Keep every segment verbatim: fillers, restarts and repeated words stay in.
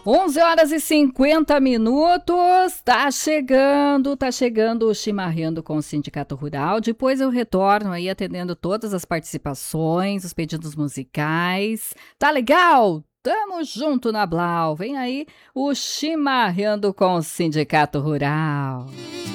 onze horas e cinquenta minutos, tá chegando, tá chegando o Chimarrando com o Sindicato Rural. Depois eu retorno aí atendendo todas as participações, os pedidos musicais. Tá legal? Tamo junto na Blau. Vem aí o Chimarrando com o Sindicato Rural.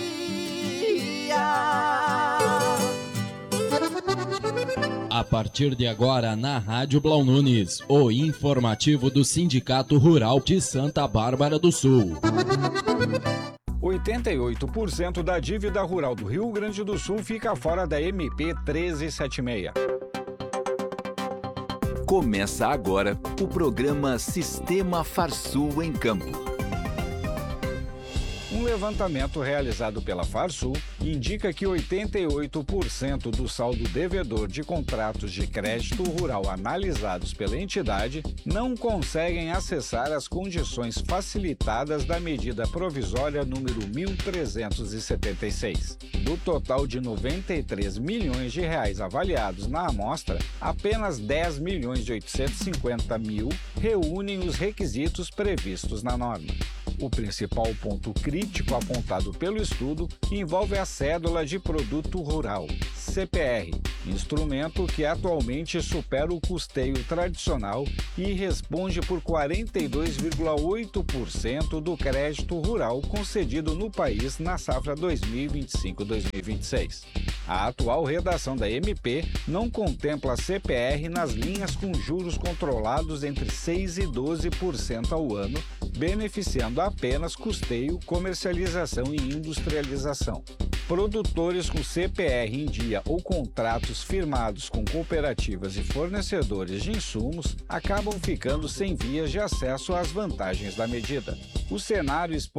A partir de agora, na Rádio Blau Nunes, o informativo do Sindicato Rural de Santa Bárbara do Sul. oitenta e oito por cento da dívida rural do Rio Grande do Sul fica fora da M P treze setenta e seis. Começa agora o programa Sistema Farsul em Campo. Um levantamento realizado pela Farsul indica que oitenta e oito por cento do saldo devedor de contratos de crédito rural analisados pela entidade não conseguem acessar as condições facilitadas da medida provisória número mil trezentos e setenta e seis. Do total de noventa e três milhões de reais avaliados na amostra, apenas dez milhões e oitocentos e cinquenta mil reúnem os requisitos previstos na norma. O principal ponto crítico apontado pelo estudo envolve a Cédula de Produto Rural, C P R, instrumento que atualmente supera o custeio tradicional e responde por quarenta e dois vírgula oito por cento do crédito rural concedido no país na safra dois mil e vinte e cinco a dois mil e vinte e seis. A atual redação da M P não contempla C P R nas linhas com juros controlados entre seis e doze por cento ao ano, beneficiando apenas custeio, comercialização e industrialização. Produtores com C P R em dia ou contratos firmados com cooperativas e fornecedores de insumos acabam ficando sem vias de acesso às vantagens da medida. O cenário